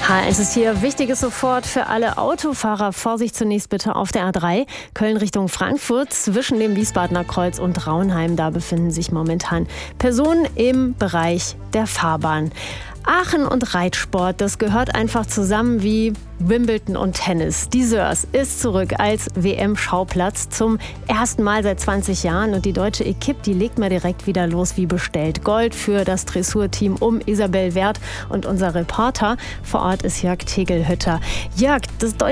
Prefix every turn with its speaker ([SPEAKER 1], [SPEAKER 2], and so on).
[SPEAKER 1] Es ist hier Wichtiges sofort für alle Autofahrer. Vorsicht zunächst bitte auf der A3. Köln Richtung Frankfurt zwischen dem Wiesbadener Kreuz und Raunheim. Da befinden sich momentan Personen im Bereich der Fahrbahn. Aachen und Reitsport, das gehört einfach zusammen wie Wimbledon und Tennis. Die Sörs ist zurück als WM-Schauplatz zum ersten Mal seit 20 Jahren. Und die deutsche Equipe, die legt mal direkt wieder los wie bestellt. Gold für das Dressurteam um Isabel Werth und unser Reporter vor Ort ist Jörg Tegelhütter. Jörg, das